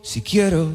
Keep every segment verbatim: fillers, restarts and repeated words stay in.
si quiero.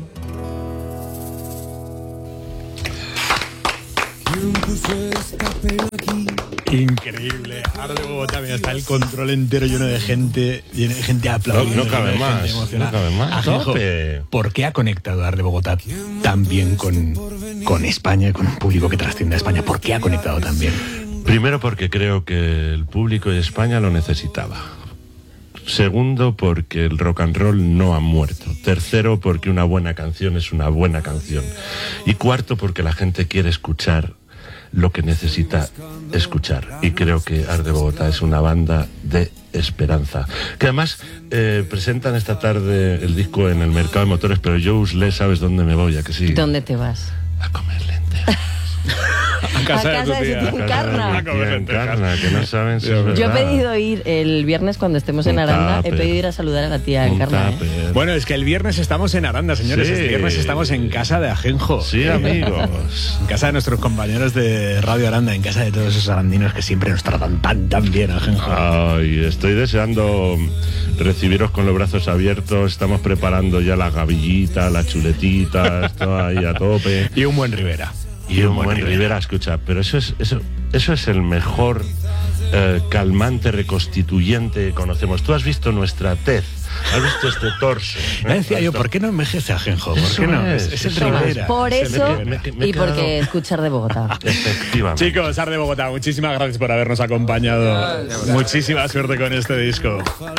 Increíble. Ahora de Bogotá, mira, está el control entero lleno de gente, lleno de gente aplaudiendo. No, no cabe más, no cabe más. Ajenjo, ¿por qué ha conectado Art de Bogotá tan bien con, con España y con un público que trasciende a España? ¿Por qué ha conectado tan bien? Primero porque creo que el público de España lo necesitaba. Segundo, porque el rock and roll no ha muerto. Tercero, porque una buena canción es una buena canción. Y cuarto, porque la gente quiere escuchar lo que necesita escuchar. Y creo que Art de Bogotá es una banda de esperanza. Que además eh, presentan esta tarde el disco en el mercado de motores, pero yo, Usle, ¿sabes dónde me voy? ¿A que sí? ¿Dónde te vas? A comer lentejas. A casa, a casa de, de su tía Encarna. Encarna, que no saben si es verdad. Yo he pedido ir el viernes cuando estemos en Aranda, he pedido ir a saludar a la tía Encarna. ¿eh? Bueno, es que el viernes estamos en Aranda, señores. Sí. Este viernes estamos en casa de Ajenjo. Sí, amigos. En casa de nuestros compañeros de Radio Aranda, en casa de todos esos arandinos que siempre nos tratan tan, tan bien, Ajenjo. Ay, estoy deseando recibiros con los brazos abiertos. Estamos preparando ya la gavillita, las chuletitas, todo ahí a tope. Y un buen Rivera. Y un buen Rivera, Rivera escucha, pero eso es eso eso es el mejor eh, calmante reconstituyente que conocemos. Tú has visto nuestra tez, has visto este torso. Me decía yo, ¿por qué no envejece Ajenjo? ¿Por qué no? Es, es el Rivera. Por eso me, me, me y quedado... porque escuchar de Bogotá. Efectivamente. Chicos, Art de Bogotá, muchísimas gracias por habernos acompañado. Muchísima suerte con este disco.